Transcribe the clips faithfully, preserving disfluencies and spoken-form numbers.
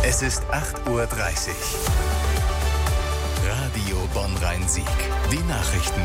Es ist acht Uhr dreißig. Radio Bonn-Rhein-Sieg. Die Nachrichten.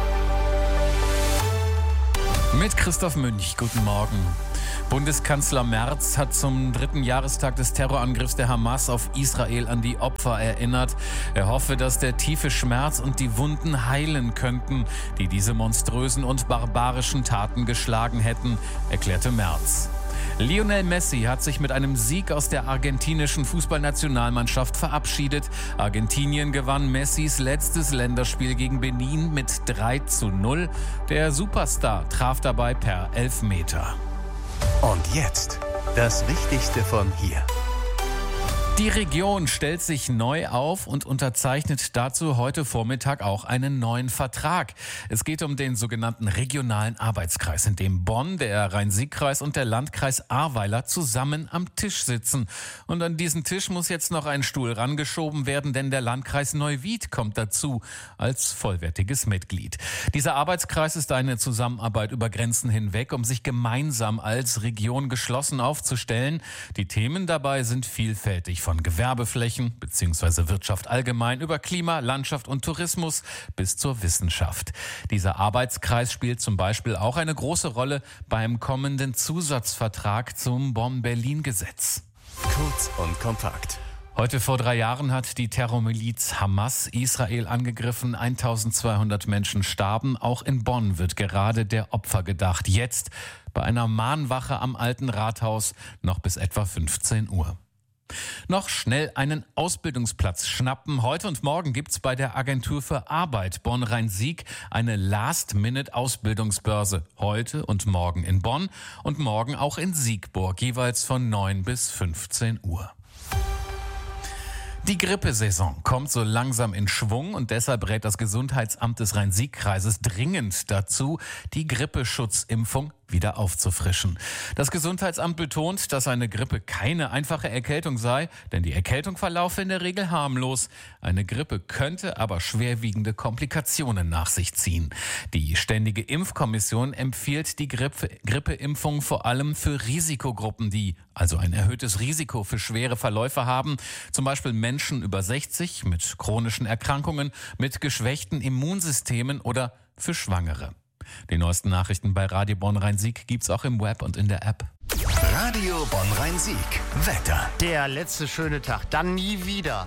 Mit Christoph Münch, guten Morgen. Bundeskanzler Merz hat zum dritten Jahrestag des Terrorangriffs der Hamas auf Israel an die Opfer erinnert. Er hoffe, dass der tiefe Schmerz und die Wunden heilen könnten, die diese monströsen und barbarischen Taten geschlagen hätten, erklärte Merz. Lionel Messi hat sich mit einem Sieg aus der argentinischen Fußballnationalmannschaft verabschiedet. Argentinien gewann Messis letztes Länderspiel gegen Benin mit drei zu null. Der Superstar traf dabei per Elfmeter. Und jetzt das Wichtigste von hier. Die Region stellt sich neu auf und unterzeichnet dazu heute Vormittag auch einen neuen Vertrag. Es geht um den sogenannten regionalen Arbeitskreis, in dem Bonn, der Rhein-Sieg-Kreis und der Landkreis Ahrweiler zusammen am Tisch sitzen. Und an diesen Tisch muss jetzt noch ein Stuhl rangeschoben werden, denn der Landkreis Neuwied kommt dazu als vollwertiges Mitglied. Dieser Arbeitskreis ist eine Zusammenarbeit über Grenzen hinweg, um sich gemeinsam als Region geschlossen aufzustellen. Die Themen dabei sind vielfältig. Von Gewerbeflächen bzw. Wirtschaft allgemein über Klima, Landschaft und Tourismus bis zur Wissenschaft. Dieser Arbeitskreis spielt zum Beispiel auch eine große Rolle beim kommenden Zusatzvertrag zum Bonn-Berlin-Gesetz. Kurz und kompakt. Heute vor drei Jahren hat die Terrormiliz Hamas Israel angegriffen. eintausendzweihundert Menschen starben. Auch in Bonn wird gerade der Opfer gedacht. Jetzt bei einer Mahnwache am Alten Rathaus noch bis etwa fünfzehn Uhr. Noch schnell einen Ausbildungsplatz schnappen. Heute und morgen gibt's bei der Agentur für Arbeit Bonn-Rhein-Sieg eine Last-Minute-Ausbildungsbörse. Heute und morgen in Bonn und morgen auch in Siegburg, jeweils von neun bis fünfzehn Uhr. Die Grippesaison kommt so langsam in Schwung und deshalb rät das Gesundheitsamt des Rhein-Sieg-Kreises dringend dazu, die Grippeschutzimpfung wieder aufzufrischen. Das Gesundheitsamt betont, dass eine Grippe keine einfache Erkältung sei, denn die Erkältung verlaufe in der Regel harmlos. Eine Grippe könnte aber schwerwiegende Komplikationen nach sich ziehen. Die Ständige Impfkommission empfiehlt die Grippe, Grippeimpfung vor allem für Risikogruppen, die also ein erhöhtes Risiko für schwere Verläufe haben, zum Beispiel Menschen über sechzig mit chronischen Erkrankungen, mit geschwächten Immunsystemen oder für Schwangere. Die neuesten Nachrichten bei Radio Bonn-Rhein-Sieg gibt's auch im Web und in der App. Radio Bonn-Rhein-Sieg. Wetter. Der letzte schöne Tag, dann nie wieder.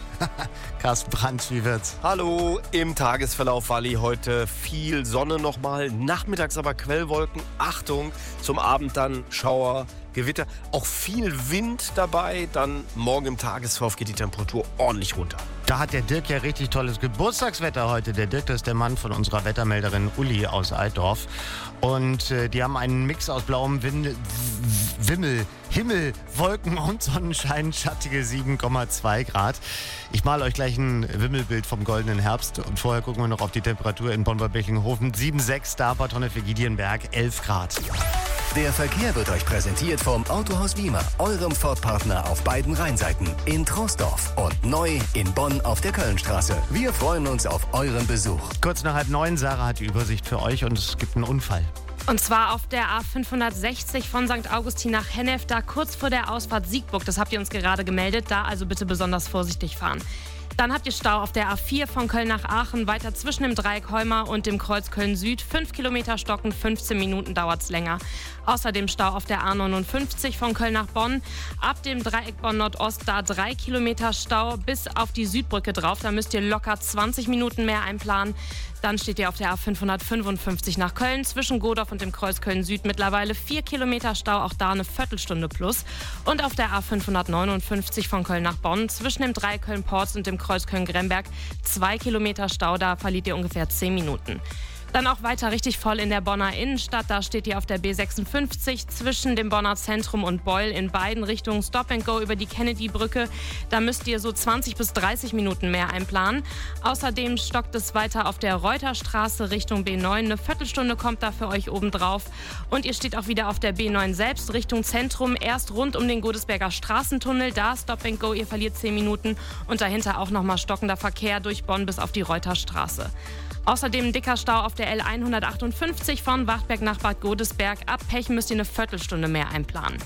Carsten Brandt, wie wird's? Hallo, im Tagesverlauf Walli heute viel Sonne nochmal, nachmittags aber Quellwolken, Achtung, zum Abend dann Schauer, Gewitter, auch viel Wind dabei, dann morgen im Tagesverlauf geht die Temperatur ordentlich runter. Da hat der Dirk ja richtig tolles Geburtstagswetter heute. Der Dirk, das ist der Mann von unserer Wettermelderin Uli aus Altdorf. Und äh, die haben einen Mix aus blauem Wind, Wimmel, Himmel, Wolken und Sonnenschein, schattige sieben Komma zwei Grad. Ich male euch gleich ein Wimmelbild vom goldenen Herbst. Und vorher gucken wir noch auf die Temperatur in Bonn-Beckinghofen. sieben Komma sechs, da Bad Honnefeld-Giedienberg, elf Grad. Der Verkehr wird euch präsentiert vom Autohaus Wiemer, eurem Ford-Partner auf beiden Rheinseiten, in Troisdorf und neu in Bonn auf der Kölnstraße. Wir freuen uns auf euren Besuch. Kurz nach halb neun, Sarah hat die Übersicht für euch und es gibt einen Unfall. Und zwar auf der A fünfhundertsechzig von Sankt Augustin nach Hennef, da kurz vor der Ausfahrt Siegburg. Das habt ihr uns gerade gemeldet, da also bitte besonders vorsichtig fahren. Dann habt ihr Stau auf der A vier von Köln nach Aachen, weiter zwischen dem Dreieck Heumar und dem Kreuz Köln-Süd. Fünf Kilometer stocken, fünfzehn Minuten dauert's länger. Außerdem Stau auf der A neunundfünfzig von Köln nach Bonn. Ab dem Dreieck Bonn-Nordost da drei Kilometer Stau bis auf die Südbrücke drauf. Da müsst ihr locker zwanzig Minuten mehr einplanen. Dann steht ihr auf der A fünfhundertfünfundfünfzig nach Köln. Zwischen Godorf und dem Kreuz Köln-Süd mittlerweile vier Kilometer Stau, auch da eine Viertelstunde plus. Und auf der A fünfhundertneunundfünfzig von Köln nach Bonn. Zwischen dem Dreieck Köln-Porz und dem Kreuz Köln-Gremberg zwei Kilometer Stau, da verliert ihr ungefähr zehn Minuten. Dann auch weiter richtig voll in der Bonner Innenstadt. Da steht ihr auf der B sechsundfünfzig zwischen dem Bonner Zentrum und Beul in beiden Richtungen Stop and Go über die Kennedy-Brücke. Da müsst ihr so zwanzig bis dreißig Minuten mehr einplanen. Außerdem stockt es weiter auf der Reuterstraße Richtung B neun. Eine Viertelstunde kommt da für euch obendrauf. Und ihr steht auch wieder auf der B neun selbst Richtung Zentrum. Erst rund um den Godesberger Straßentunnel. Da Stop and Go, ihr verliert zehn Minuten. Und dahinter auch nochmal stockender Verkehr durch Bonn bis auf die Reuterstraße. Außerdem ein dicker Stau auf der L hundertachtundfünfzig von Wachtberg nach Bad Godesberg. Ab Pech müsst ihr eine Viertelstunde mehr einplanen.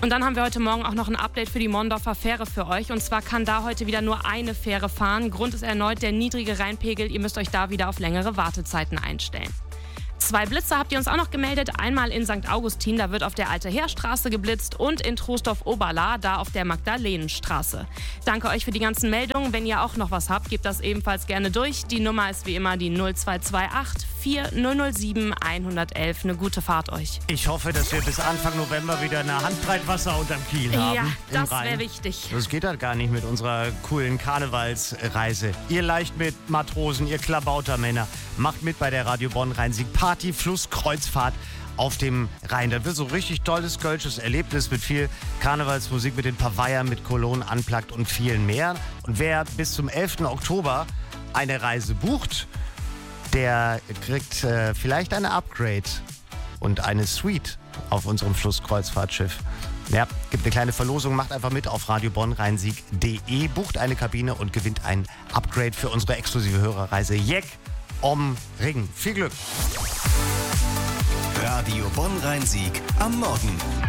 Und dann haben wir heute Morgen auch noch ein Update für die Mondorfer Fähre für euch. Und zwar kann da heute wieder nur eine Fähre fahren. Grund ist erneut der niedrige Rheinpegel. Ihr müsst euch da wieder auf längere Wartezeiten einstellen. Zwei Blitze habt ihr uns auch noch gemeldet. Einmal in Sankt Augustin, da wird auf der Alte Heerstraße geblitzt, und in Troisdorf-Oberla, da auf der Magdalenenstraße. Danke euch für die ganzen Meldungen. Wenn ihr auch noch was habt, gebt das ebenfalls gerne durch. Die Nummer ist wie immer die null zwei zwei acht vier null null sieben eins eins eins. Eine gute Fahrt euch. Ich hoffe, dass wir bis Anfang November wieder eine Handbreit Wasser unterm Kiel haben. Ja, im das Rhein. wäre wichtig. Das geht halt gar nicht mit unserer coolen Karnevalsreise. Ihr leicht mit Matrosen, ihr Klabautermänner, macht mit bei der Radio Bonn Rhein-Sieg Party Flusskreuzfahrt auf dem Rhein. Das wird so richtig tolles kölsches Erlebnis mit viel Karnevalsmusik, mit den Paveiern, mit Cologne, Unplugged und vielen mehr. Und wer bis zum elften Oktober eine Reise bucht, der kriegt äh, vielleicht eine Upgrade und eine Suite auf unserem Flusskreuzfahrtschiff. Ja, gibt eine kleine Verlosung, macht einfach mit auf radio bonn rheinsieg punkt de, bucht eine Kabine und gewinnt ein Upgrade für unsere exklusive Hörerreise Jeck om Ring. Viel Glück! Radio Bonn Rhein-Sieg am Morgen.